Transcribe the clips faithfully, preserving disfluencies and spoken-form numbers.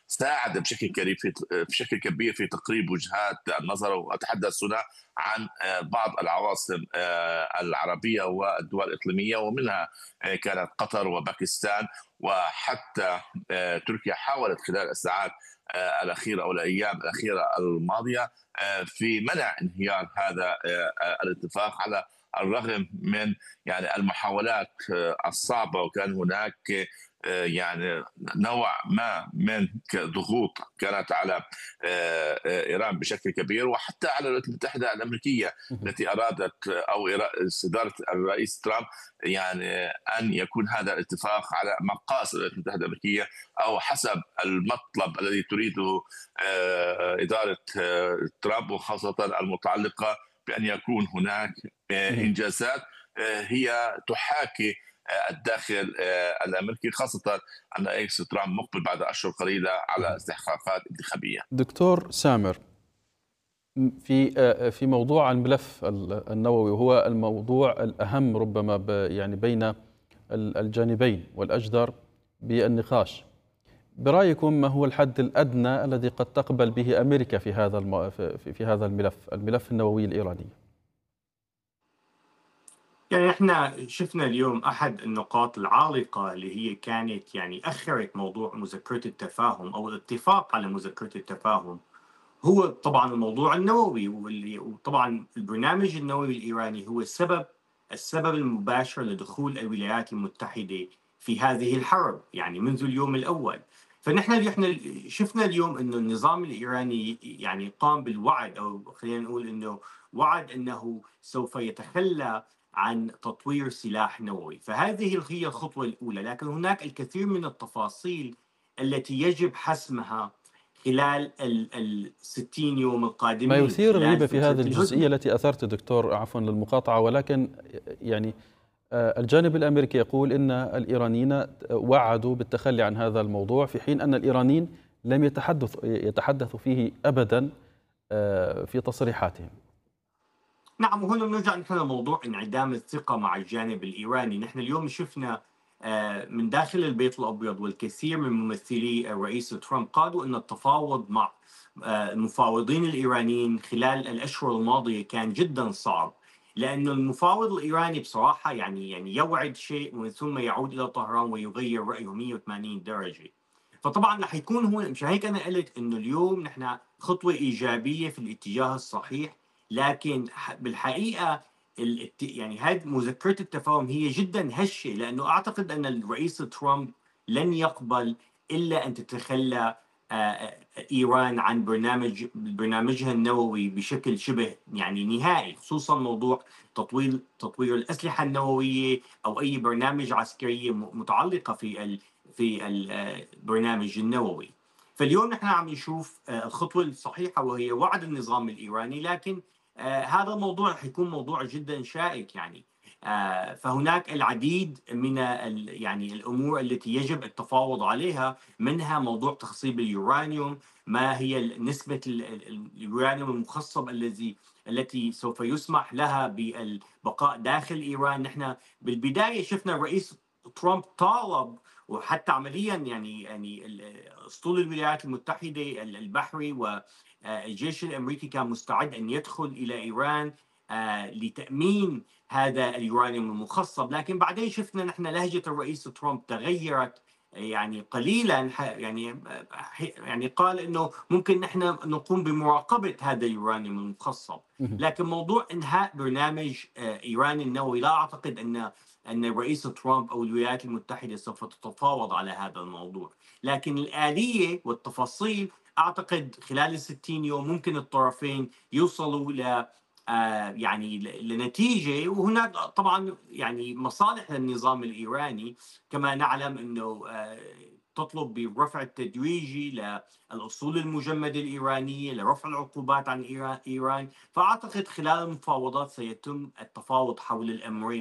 ساعد بشكل كبير في بشكل كبير في تقريب وجهات النظر، وأتحدث هنا عن آه، بعض العواصم آه، العربية والدول الإقليمية، ومنها آه، كانت قطر وباكستان، وحتى آه، تركيا حاولت خلال الساعات آه، الأخيرة أو الأيام الأخيرة الماضية آه، في منع انهيار هذا آه، آه، الاتفاق، على الرغم من يعني المحاولات آه، الصعبة. وكان هناك آه، يعني نوع ما من ضغوط كانت على آه، آه، ايران بشكل كبير، وحتى على الولايات المتحده الامريكيه اهم. التي ارادت آه، او استداره الرئيس ترامب يعني ان يكون هذا الاتفاق على مقاس الولايات المتحده الامريكيه، او حسب المطلب الذي تريده آه، اداره آه، ترامب، وخاصه المتعلقه بان يكون هناك آه، اهم. انجازات آه، هي تحاكي آه، الداخل آه، الامريكي، خاصه ان رئيس ترامب مقبل بعد اشهر قليله على اهم. استحقاقات انتخابيه. دكتور سامر، م في آآ في موضوع الملف ال النووي، وهو الموضوع الأهم ربما ب يعني بين ال الجانبين والأجدر بالنقاش. برأيكم ما هو الحد الأدنى الذي قد تقبل به أمريكا في هذا الم في في في هذا الملف، الملف النووي الإيراني؟ يعني احنا شفنا اليوم احد النقاط العالقه اللي هي كانت يعني اخرت موضوع مذكره التفاهم او الاتفاق على مذكره التفاهم، هو طبعا الموضوع النووي، واللي وطبعا البرنامج النووي الايراني هو السبب السبب المباشر لدخول الولايات المتحده في هذه الحرب يعني منذ اليوم الاول. فنحن احنا شفنا اليوم انه النظام الايراني يعني قام بالوعد، او خلينا نقول انه وعد انه سوف يتخلى عن تطوير سلاح نووي، فهذه هي الخطوه الاولى، لكن هناك الكثير من التفاصيل التي يجب حسمها خلال ال ال ستين يوم ما القادمين يثير خلال الريبة في فترة هذه الجزئية الهدنة. التي أثرت دكتور، عفوا للمقاطعة، ولكن يعني آه، الجانب الأمريكي يقول إن الإيرانيين وعدوا بالتخلي عن هذا الموضوع، في حين أن الإيرانيين لم يتحدث يتحدثوا فيه أبدا آه، في تصريحاتهم. نعم، وهنا بنرجع نحن لموضوع انعدام الثقة مع الجانب الإيراني. نحن اليوم شفنا آه، من داخل البيت الأبيض والكثير من ممثلي الرئيس ترامب قالوا أن التفاوض مع آه، المفاوضين الإيرانيين خلال الأشهر الماضية كان جدا صعب، لأن المفاوض الإيراني بصراحة يعني يعني يوعد شيء ومن ثم يعود إلى طهران ويغير رأيه مئة وثمانين درجة. فطبعا رح يكون هو، مش هيك أنا قلت إنه اليوم نحن خطوة إيجابية في الاتجاه الصحيح، لكن ح- بالحقيقه ال- يعني هذه مذكره التفاهم هي جدا هشه، لانه اعتقد ان الرئيس ترامب لن يقبل الا ان تتخلى آه، آه، ايران عن برنامج برنامجها النووي بشكل شبه يعني نهائي، خصوصا موضوع تطوير تطوير الاسلحه النوويه او اي برنامج عسكريه م- متعلقه في ال في البرنامج النووي. فاليوم نحن عم نشوف آه، الخطوه الصحيحه وهي وعد النظام الايراني، لكن آه، هذا الموضوع رح يكون موضوع جدا شائك يعني. آه، فهناك العديد من ال- يعني الامور التي يجب التفاوض عليها، منها موضوع تخصيب اليورانيوم، ما هي نسبة ال- ال- اليورانيوم المخصب الذي التي سوف يسمح لها بالبقاء داخل ايران. نحن بالبداية شفنا الرئيس ترامب طالب، وحتى عمليا يعني يعني ال- اسطول الولايات المتحدة البحري و آه، الجيش الامريكي كان مستعد ان يدخل الى ايران آه، لتامين هذا اليورانيوم المخصب، لكن بعدين شفنا نحن لهجه الرئيس ترامب تغيرت يعني قليلا، يعني يعني قال انه ممكن نحن نقوم بمراقبه هذا اليورانيوم المخصب، مهم. لكن موضوع انهاء برنامج آه، ايران النووي لا اعتقد ان ان الرئيس ترامب او الولايات المتحده سوف تتفاوض على هذا الموضوع، لكن الاليه والتفاصيل أعتقد خلال الستين يوم ممكن الطرفين يوصلوا ل آه، يعني لنتيجة. وهناك طبعا يعني مصالح للنظام الإيراني، كما نعلم أنه آه، تطلب بالرفع التدريجي للأصول المجمدة الإيرانية، لرفع العقوبات عن إيران إيران. فأعتقد خلال المفاوضات سيتم التفاوض حول الأمرين،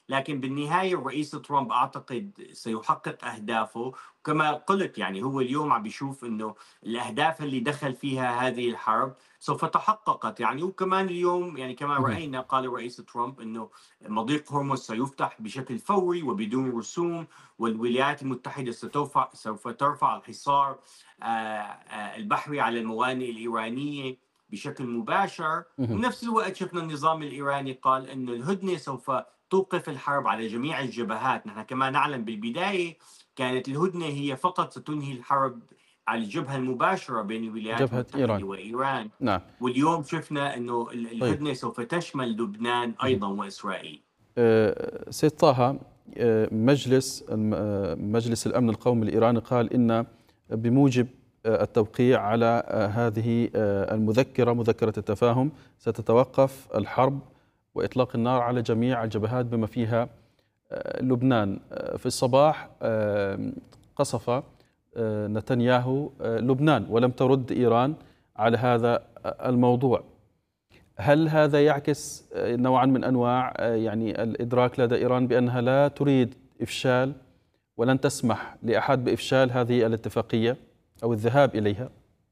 لكن بالنهاية الرئيس ترامب أعتقد سيحقق أهدافه. كما قلت يعني هو اليوم عم بيشوف أنه الأهداف اللي دخل فيها هذه الحرب سوف تحققت يعني. وكمان اليوم يعني كما مهم. رأينا قال الرئيس ترامب أنه مضيق هرمز سيفتح بشكل فوري وبدون رسوم، والولايات المتحدة سترفع سوف ترفع الحصار آه، آه، البحري على الموانئ الإيرانية بشكل مباشر. مهم. وبنفس الوقت شفنا النظام الإيراني قال أن الهدنة سوف توقف الحرب على جميع الجبهات. نحن كما نعلم بالبداية كانت الهدنة هي فقط ستنهي الحرب على الجبهة المباشرة بين الولايات جبهة إيران. المتحدة وإيران. نعم. واليوم شفنا أنه طيب. الهدنة سوف تشمل لبنان مهم. أيضا وإسرائيل. آه، سيد طه، آه، مجلس الم- آه، مجلس الأمن القومي الإيراني قال إن بموجب آه، التوقيع على آه، هذه آه، المذكرة، مذكرة التفاهم، ستتوقف الحرب وإطلاق النار على جميع الجبهات بما فيها آه، لبنان. آه، في الصباح آه، قصف آه، نتنياهو آه، لبنان ولم ترد إيران على هذا آه، الموضوع. هل هذا يعكس آه، نوعا من أنواع آه، يعني الإدراك لدى إيران بأنها لا تريد إفشال ولن تسمح لأحد بإفشال هذه الاتفاقية أو الذهاب إليها؟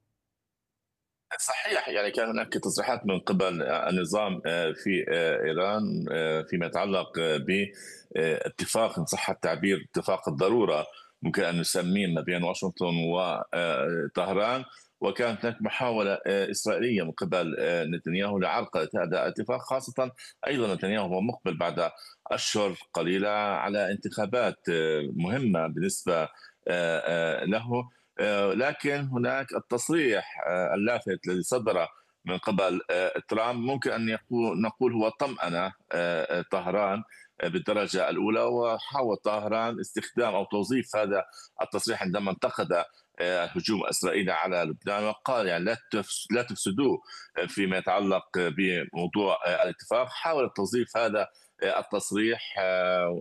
صحيح، يعني كان هناك تصريحات من قبل النظام آه، في آه، إيران آه، فيما يتعلق آه، باتفاق، إن صح التعبير اتفاق الضرورة ممكن أن نسميه، ما بين واشنطن وطهران. وكانت هناك محاولة آه، إسرائيلية من قبل آه، نتنياهو لعرقلة هذا الاتفاق، خاصة أيضا نتنياهو هو مقبل بعد أشهر قليلة على انتخابات آه، مهمة بالنسبة آه، آه، له. آه، لكن هناك التصريح آه، اللافت الذي صدر من قبل آه، ترامب ممكن ان يقول نقول هو طمأن آه، آه، طهران آه، بالدرجه الاولى، وحاول طهران استخدام او توظيف هذا التصريح عندما انتقد آه، هجوم اسرائيل على لبنان، وقال يعني لا تفس- لا تفسدوه آه، فيما يتعلق بموضوع آه، الاتفاق. حاول توظيف هذا آه، التصريح آه،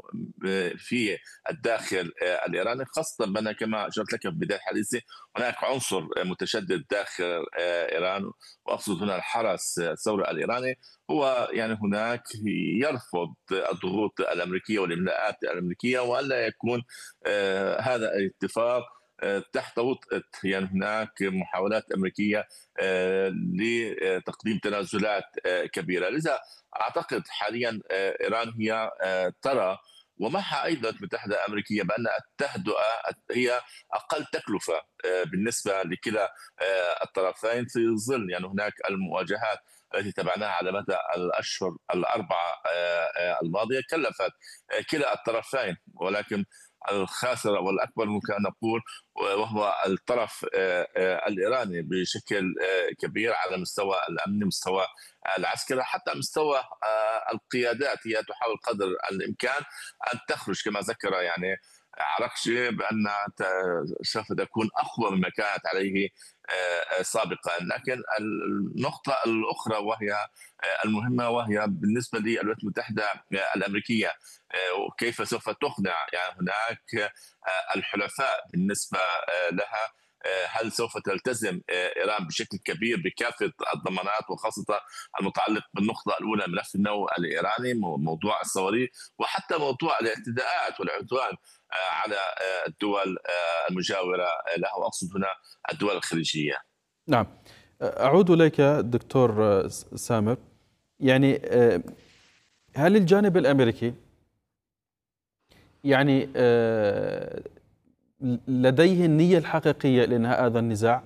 في الداخل آه، الايراني، خاصه بان كما اشرت لك في بدايه حديثي هناك عنصر آه، متشدد داخل آه، ايران، واقصد هنا الحرس آه، الثوري الايراني. هو يعني هناك يرفض الضغوط الامريكيه والاملاءات الامريكيه، والا يكون آه، هذا الاتفاق آه، تحت وطأة يعني هناك محاولات امريكيه آه، لتقديم تنازلات آه، كبيره. لذا اعتقد حاليا آه، ايران هي آه، ترى، ومعها ايضا المتحده الامريكيه، بان التهدئه هي اقل تكلفه آه، بالنسبه لكلا آه، الطرفين، في ظل يعني هناك المواجهات التي تابعناها على مدى الاشهر الاربعه آه، آه، الماضيه كلفت آه، كلا الطرفين، ولكن الخاسر والاكبر ممكن ان نقول وهو الطرف آه، آه، الايراني بشكل آه، كبير على مستوى الامن، مستوى العسكري، حتى مستوى آه، القيادات. هي تحاول قدر الامكان ان تخرج كما ذكر يعني عرقشي بان سوف تكون اقوى مما كانت عليه آه، سابقا. لكن النقطه الاخرى وهي آه، المهمه، وهي بالنسبه للولايات المتحده الامريكيه، آه، وكيف سوف تقنع يعني هناك آه، الحلفاء بالنسبه آه، لها. آه، هل سوف تلتزم آه، ايران بشكل كبير بكافه الضمانات، وخاصه المتعلق بالنقطه الاولى ملف النووي الايراني، موضوع الصواريخ، وحتى موضوع الاعتداءات والعدوان آه، على آه، الدول آه، المجاوره له، واقصد هنا الدول الخليجيه. نعم. أعود إليك دكتور آه، سامر. يعني آه، هل الجانب الأمريكي يعني آه، لديه النية الحقيقية لإنهاء هذا النزاع؟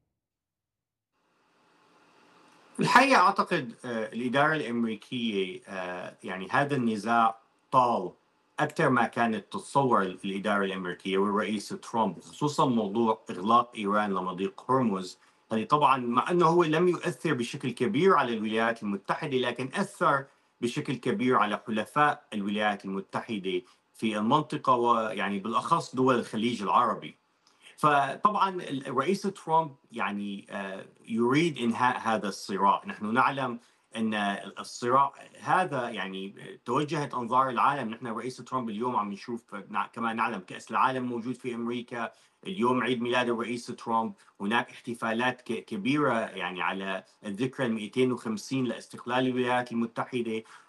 في الحقيقة أعتقد آه، الإدارة الأمريكية آه، يعني هذا النزاع طال أكثر ما كانت تتصور الإدارة الأمريكية والرئيس ترامب، خصوصا موضوع إغلاق إيران لمضيق هرمز. هذه طبعا مع أنه هو لم يؤثر بشكل كبير على الولايات المتحدة، لكن أثر بشكل كبير على حلفاء الولايات المتحدة في المنطقة، ويعني بالأخص دول الخليج العربي. فطبعا الرئيس ترامب يعني آه، يريد انهاء هذا الصراع. نحن نعلم ان الصراع هذا يعني توجهت انظار العالم. نحن الرئيس ترامب اليوم عم نشوف نع- كما نعلم كأس العالم موجود في امريكا، اليوم عيد ميلاد الرئيس ترامب، هناك احتفالات ك- كبيره يعني على الذكرى ال مئتين وخمسين لاستقلال الولايات المتحده.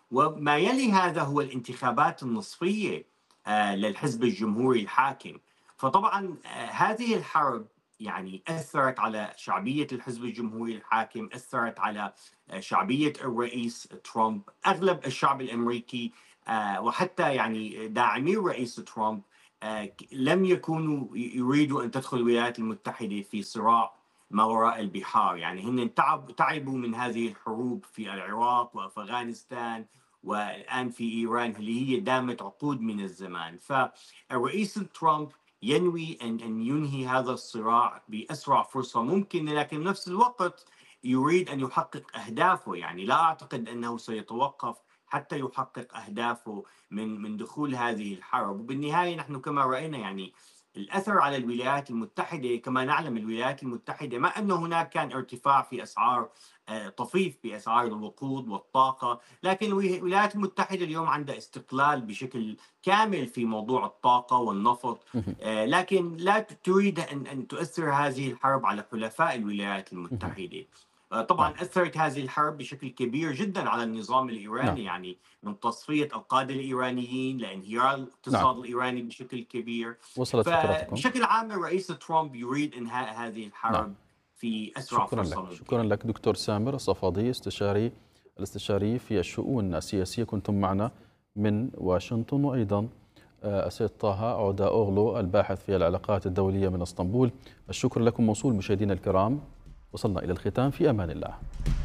وما يلي هذا هو الانتخابات النصفية آه، للحزب الجمهوري الحاكم. فطبعا آه، هذه الحرب يعني أثرت على شعبية الحزب الجمهوري الحاكم، أثرت على آه، شعبية الرئيس ترامب. أغلب الشعب الأمريكي آه، وحتى يعني داعمي الرئيس ترامب آه، لم يكونوا يريدوا أن تدخل الولايات المتحدة في صراع ما وراء البحار. يعني هن تعب تعبوا من هذه الحروب في العراق وأفغانستان والآن في إيران اللي هي دامت عقود من الزمان. فالرئيس ترامب ينوي أن أن ينهي هذا الصراع بأسرع فرصة ممكنة، لكن بنفس الوقت يريد أن يحقق أهدافه. يعني لا أعتقد أنه سيتوقف حتى يحقق أهدافه من من دخول هذه الحرب. وبالنهاية نحن كما رأينا يعني الأثر على الولايات المتحدة. كما نعلم الولايات المتحدة مع أن هناك كان ارتفاع في أسعار آه، طفيف بأسعار الوقود والطاقة، لكن الولايات المتحدة اليوم عندها استقلال بشكل كامل في موضوع الطاقة والنفط. آه، لكن لا تريد أن أن تؤثر هذه الحرب على حلفاء الولايات المتحدة. آه، طبعا نعم. أثرت هذه الحرب بشكل كبير جدا على النظام نعم. الإيراني، يعني من تصفية القادة الإيرانيين لانهيار نعم. الاقتصاد الإيراني بشكل كبير. وصلت فكرتكم. فبشكل عام الرئيس ترامب يريد إنهاء هذه نعم. الحرب في أسرع شكرا فرصة لك. ممكنة. شكرا لك دكتور سامر الصفادي، استشاري الاستشاري في الشؤون السياسية، كنتم معنا من واشنطن. وأيضا آه، السيد طه عودا أوغلو الباحث في العلاقات الدولية من اسطنبول. الشكر لكم موصول مشاهدينا الكرام. وصلنا إلى الختام، في أمان الله.